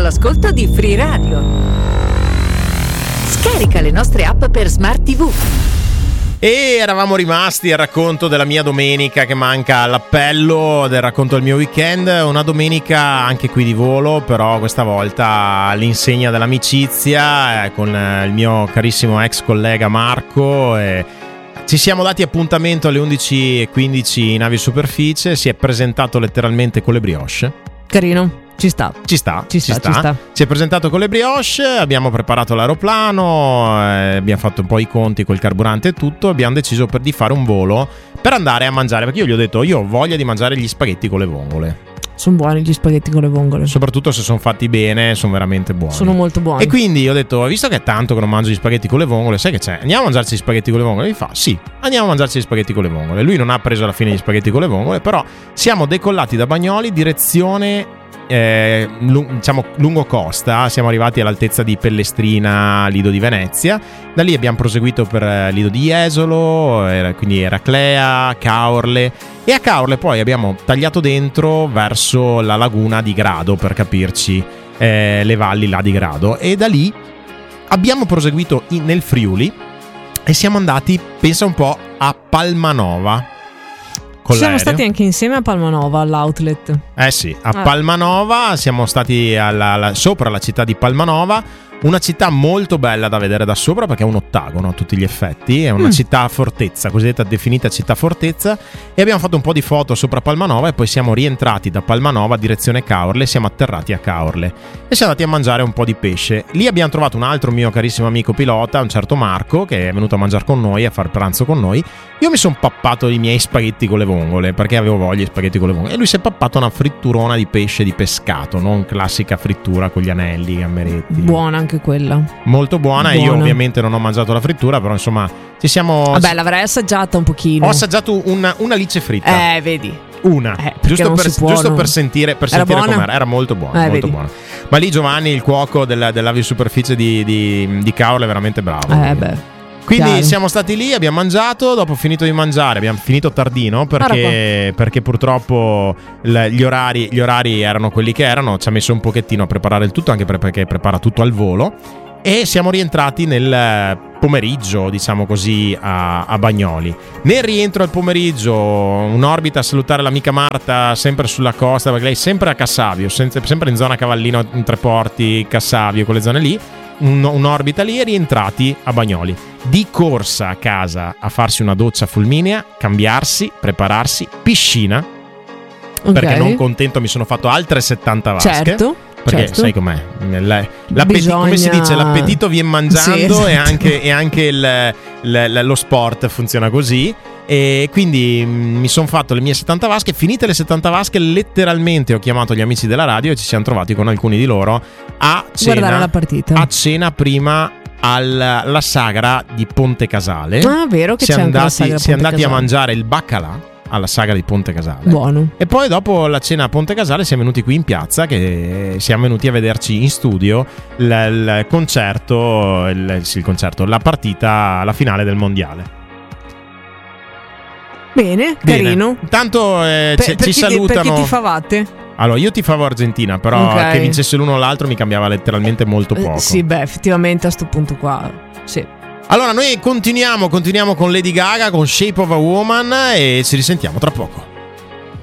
all'ascolto di Free Radio. Scarica le nostre app per Smart TV. E eravamo rimasti al racconto della mia domenica, che manca all'appello del racconto del mio weekend. Una domenica anche qui di volo, però questa volta all'insegna dell'amicizia con il mio carissimo ex collega Marco. Ci siamo dati appuntamento alle 11:15 in aviosuperficie. Si è presentato letteralmente con le brioche. Carino. Ci sta. Si è presentato con le brioche, abbiamo preparato l'aeroplano, abbiamo fatto un po' i conti col carburante e tutto. Abbiamo deciso di fare un volo per andare a mangiare, perché io gli ho detto: io ho voglia di mangiare gli spaghetti con le vongole. Sono buoni gli spaghetti con le vongole. Soprattutto se sono fatti bene, sono veramente buoni. Sono molto buoni. E quindi ho detto: visto che è tanto che non mangio gli spaghetti con le vongole, sai che c'è? Andiamo a mangiarci gli spaghetti con le vongole? Mi fa: sì, andiamo a mangiarci gli spaghetti con le vongole. Lui non ha preso alla fine gli spaghetti con le vongole, però siamo decollati da Bagnoli direzione lungo costa. Siamo arrivati all'altezza di Pellestrina, Lido di Venezia. Da lì abbiamo proseguito per Lido di Jesolo, quindi Eraclea, Caorle, e a Caorle poi abbiamo tagliato dentro verso la laguna di Grado, per capirci, le valli là di Grado, e da lì abbiamo proseguito nel Friuli e siamo andati, pensa un po', a Palmanova. Siamo stati anche insieme a Palmanova, all'outlet. Sì, a Palmanova siamo stati sopra la città di Palmanova. Una città molto bella da vedere da sopra, perché è un ottagono a tutti gli effetti. È una città fortezza, cosiddetta definita città fortezza. E abbiamo fatto un po' di foto sopra Palmanova e poi siamo rientrati da Palmanova direzione Caorle. Siamo atterrati a Caorle e siamo andati a mangiare un po' di pesce. Lì abbiamo trovato un altro mio carissimo amico pilota, un certo Marco, che è venuto a mangiare con noi, a far pranzo con noi. Io mi sono pappato i miei spaghetti con le vongole, perché avevo voglia di spaghetti con le vongole, e lui si è pappato una fritturona di pesce, di pescato, non classica frittura con gli anelli, gamberetti. Buona anche quella. Molto buona. Io ovviamente non ho mangiato la frittura, però insomma ci siamo... Vabbè, l'avrei assaggiata un pochino. Ho assaggiato una lice fritta. Vedi. Una, giusto per sentire com'era. Era molto buona, molto buona. Ma lì Giovanni, il cuoco dell'aviosuperficie di Caorle, è veramente bravo. Quindi chiaro. Siamo stati lì, abbiamo mangiato, dopo finito di mangiare, abbiamo finito tardino perché purtroppo gli orari erano quelli che erano. Ci ha messo un pochettino a preparare il tutto, anche perché prepara tutto al volo, e siamo rientrati nel pomeriggio, diciamo così, a Bagnoli. Nel rientro al pomeriggio, un'orbita a salutare l'amica Marta, sempre sulla costa, perché lei è sempre a Cassavio, sempre in zona Cavallino, in Treporti, Cassavio, quelle zone lì. Un'orbita lì, e rientrati a Bagnoli. Di corsa a casa a farsi una doccia fulminea, cambiarsi, prepararsi, piscina, perché non contento mi sono fatto altre 70 vasche. Certo. Perché sai com'è? Come si dice, l'appetito viene mangiando, sì, esatto. e anche lo sport funziona così. E quindi mi sono fatto le mie 70 vasche. Finite le 70 vasche, letteralmente ho chiamato gli amici della radio e ci siamo trovati con alcuni di loro a cena, guardare la partita. A cena prima alla sagra di Ponte Casale. Vero che siamo andati a mangiare il baccalà alla sagra di Ponte Casale. Buono. E poi dopo la cena a Ponte Casale siamo venuti qui in piazza, che siamo venuti a vederci in studio il concerto, la partita, la finale del mondiale. Bene, carino. Intanto ci salutano. Per chi tifavate? Allora, io tifavo Argentina, però che vincesse l'uno o l'altro mi cambiava letteralmente molto poco. Sì, effettivamente a sto punto qua, sì. Allora, noi continuiamo con Lady Gaga, con Shape of a Woman, e ci risentiamo tra poco.